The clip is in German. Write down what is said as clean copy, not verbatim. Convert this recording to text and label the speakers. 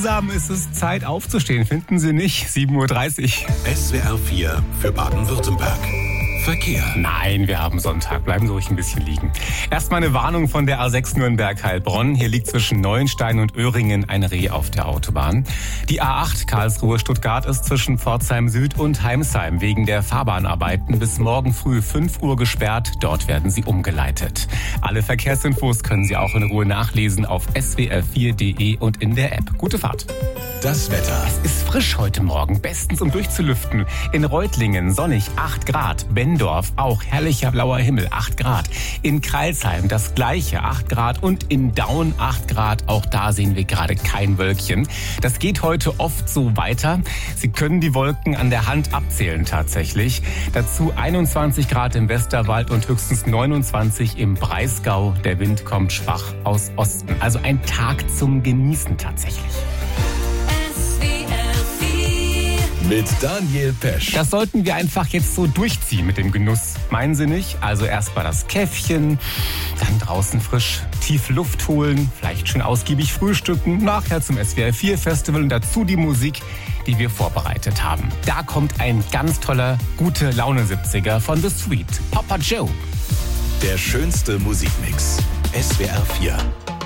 Speaker 1: langsam ist es Zeit aufzustehen, finden Sie nicht? 7:30 Uhr.
Speaker 2: SWR 4 für Baden-Württemberg. Verkehr.
Speaker 1: Nein, wir haben Sonntag. Bleiben Sie ruhig ein bisschen liegen. Erstmal eine Warnung von der A6 Nürnberg-Heilbronn. Hier liegt zwischen Neuenstein und Öhringen ein Reh auf der Autobahn. Die A8 Karlsruhe-Stuttgart ist zwischen Pforzheim Süd und Heimsheim wegen der Fahrbahnarbeiten bis morgen früh 5 Uhr gesperrt. Dort werden sie umgeleitet. Alle Verkehrsinfos können Sie auch in Ruhe nachlesen auf swr4.de und in der App. Gute Fahrt.
Speaker 2: Das Wetter.
Speaker 1: Es ist frisch heute Morgen, bestens um durchzulüften. In Reutlingen sonnig 8 Grad, Benndorf auch herrlicher blauer Himmel 8 Grad. In Crailsheim das gleiche 8 Grad und in Daun 8 Grad. Auch da sehen wir gerade kein Wölkchen. Das geht heute oft so weiter. Sie können die Wolken an der Hand abzählen tatsächlich. Dazu 21 Grad im Westerwald und höchstens 29 im Breisgau. Der Wind kommt schwach aus Osten. Also ein Tag zum Genießen tatsächlich.
Speaker 2: Mit Daniel Pesch.
Speaker 1: Das sollten wir einfach jetzt so durchziehen mit dem Genuss. Meinen Sie nicht? Also erst mal das Käffchen, dann draußen frisch tief Luft holen, vielleicht schön ausgiebig frühstücken, nachher zum SWR 4 Festival und dazu die Musik, die wir vorbereitet haben. Da kommt ein ganz toller, gute Laune 70er von The Sweet, Papa Joe.
Speaker 2: Der schönste Musikmix. SWR 4.